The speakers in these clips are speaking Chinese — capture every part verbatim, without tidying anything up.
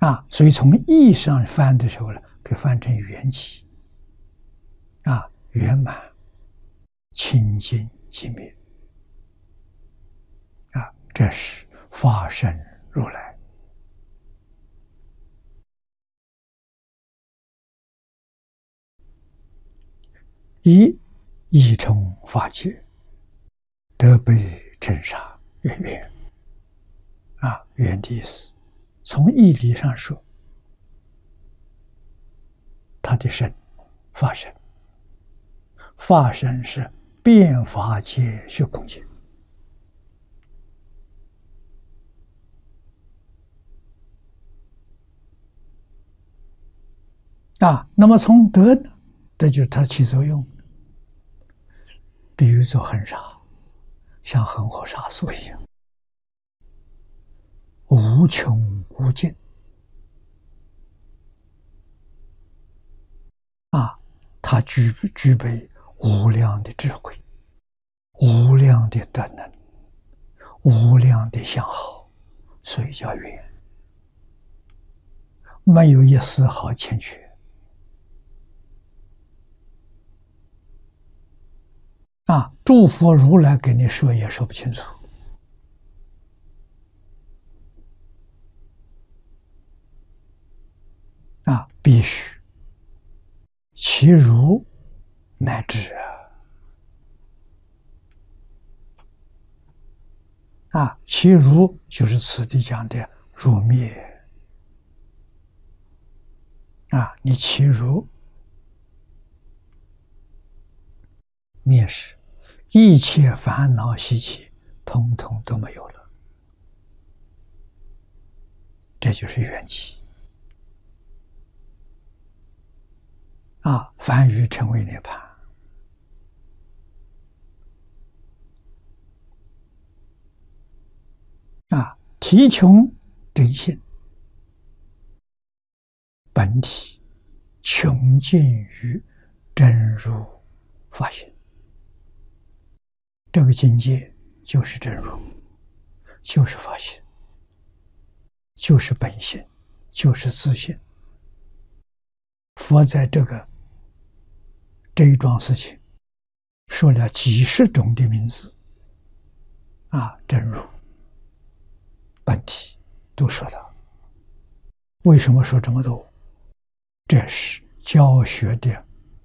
啊，所以从义上翻的时候呢，可以翻成缘起，啊，圆满、清净、寂灭，啊，这是法身如来。一义充法界，得被尘沙圆圆。啊，圆的意思，从义理上说，他的身，法身，法身是遍法界虚空界。啊，那么从德呢，这就是它起作用，比喻作恒沙，像恒河沙数一样，无穷无尽。啊，它具具备无量的智慧，无量的德能，无量的相好，所以叫圆，没有一丝毫欠缺。啊，诸佛如来给你说也说不清楚。啊，必须其如乃至啊！啊，其如就是此地讲的入灭啊，你其如灭时，一切烦恼习气统统都没有了，这就是缘起啊，凡愚成为涅槃。啊，体穷真性，本体穷尽于真如法性。这个境界就是真如，就是法性，就是本性，就是自性。佛在这个这一桩事情说了几十种的名字啊，真如、本体都说到。为什么说这么多？这是教学的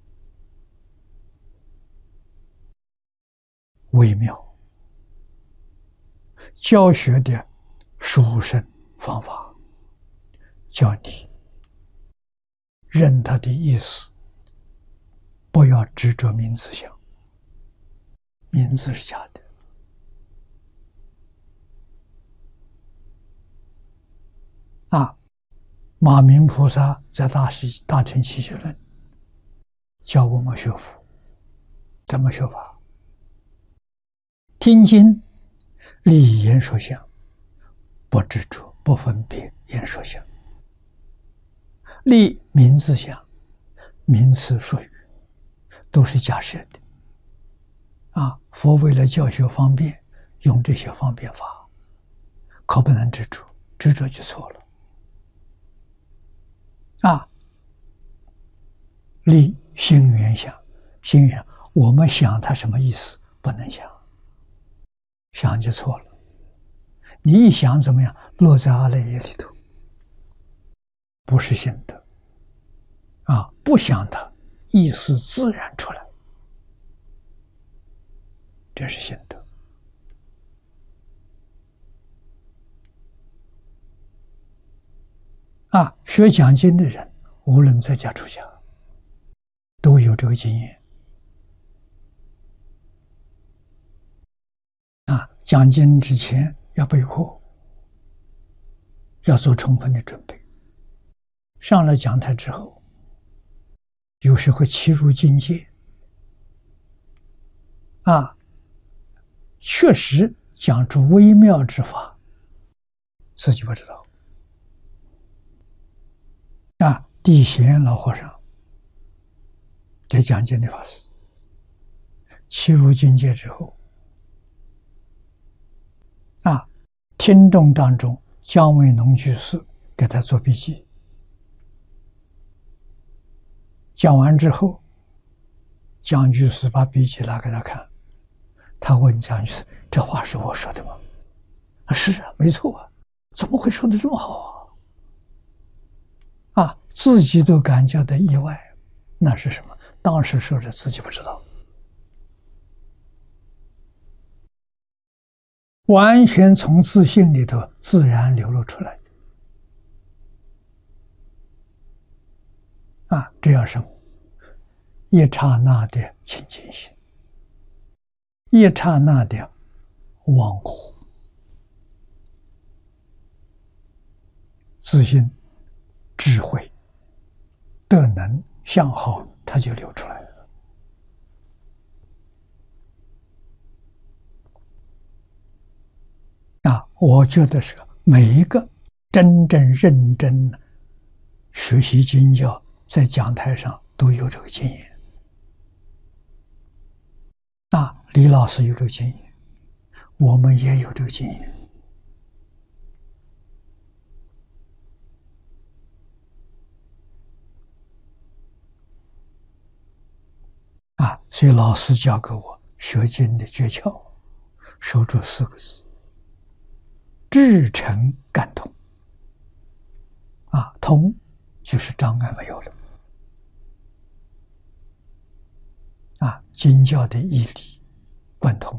微妙，教学的殊胜方法，叫你认他的意思，不要执着名字想，名字是假的。啊，马明菩萨在大师大乘起信论教我们学佛，怎么学法？听经立言说相，不执着，不分别言说相。立名字相，名词术语都是假设的啊！佛为了教学方便，用这些方便法，可不能执着，执着就错了啊！立心缘想，心缘我们想它什么意思，不能想，想就错了。你一想怎么样，落在阿赖耶里头，不是心得啊！不想它，意思自然出来，这是心得啊！学讲经的人，无论在家出家，都有这个经验啊！讲经之前要备课，要做充分的准备。上了讲台之后，有时会切入境界啊，确实讲出微妙之法，自己不知道啊。地贤老和尚在讲经的法师，切入境界之后啊，听众当中姜维农居士给他做笔记。讲完之后，蒋居士把笔记拿给他看，他问蒋居士：“这话是我说的吗？”“啊，是啊，没错啊，怎么会说的这么好啊？”啊，自己都感觉到意外，那是什么？当时说的自己不知道，完全从自信里头自然流露出来。啊，这叫什么？一刹那的清净心，一刹那的忘我，自信、智慧、德能、相好，它就流出来了。啊，我觉得是每一个真正认真的学习经教，在讲台上都有这个经验。啊，李老师有这个经验，我们也有这个经验。啊，所以老师教给我学经的诀窍，守住四个字：至诚感通。啊，通就是障碍没有了。啊，经教的义理贯通，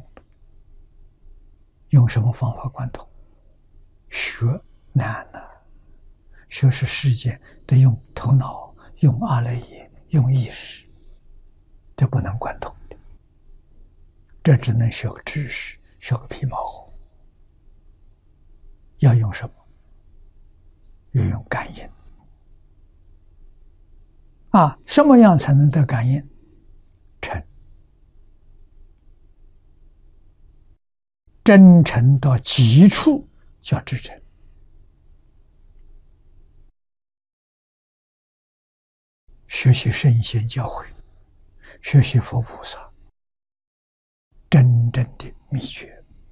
用什么方法贯通？学难了，学是世界得用头脑，用阿赖耶，用意识，这不能贯通的。这只能学个知识，学个皮毛。要用什么？要用感应。啊，什么样才能得感应？诚，真诚到极处叫至诚。学习圣贤教诲，学习佛菩萨，真正的秘诀。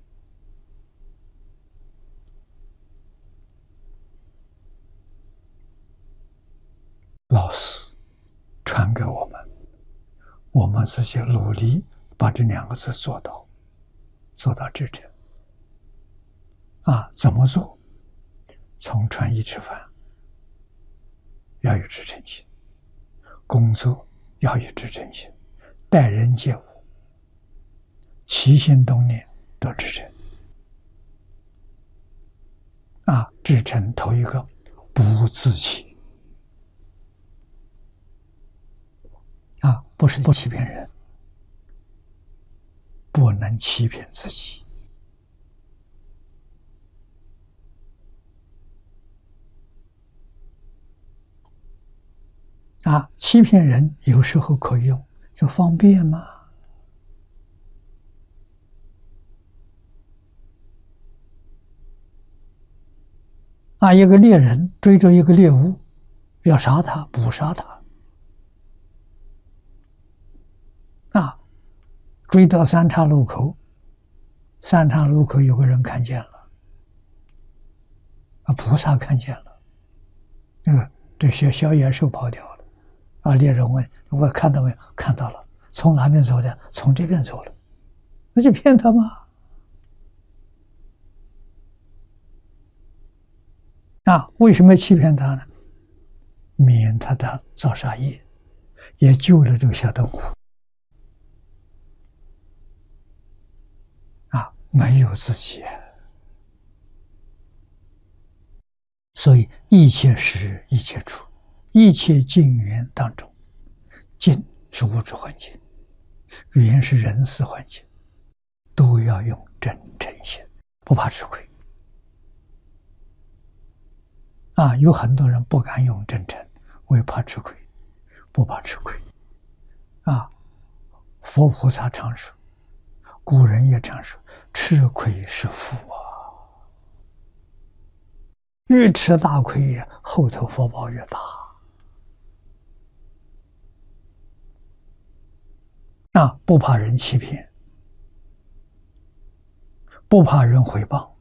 老师传给我们，我们自己努力把这两个字做到，做到至诚。啊，怎么做？从穿衣吃饭要有至诚心，工作要有至诚心，待人接物、起心动念都至诚。啊，至诚头一个不自欺。啊，不是不欺骗人，不能欺骗自己。啊，欺骗人有时候可以用，就方便嘛。啊，一个猎人追着一个猎物，要杀他，捕杀他。啊，追到三岔路口，三岔路口有个人看见了，啊，菩萨看见了，嗯，这些小野兽跑掉了，啊，猎人问：“我看到没有？”“看到了。”“从哪边走的？”“从这边走了。”那就骗他吗？啊，为什么欺骗他呢？免他的造杀业，也救了这个小动物。啊，没有自己，所以一切时一切处，一切境缘当中，境是物质环境，缘是人事环境，都要用真诚心，不怕吃亏。啊，有很多人不敢用真诚，为怕吃亏，不怕吃亏。啊，佛菩萨常说，古人也常说，吃亏是福啊，越吃大亏，后头福报越大。啊，不怕人欺骗，不怕人诽谤，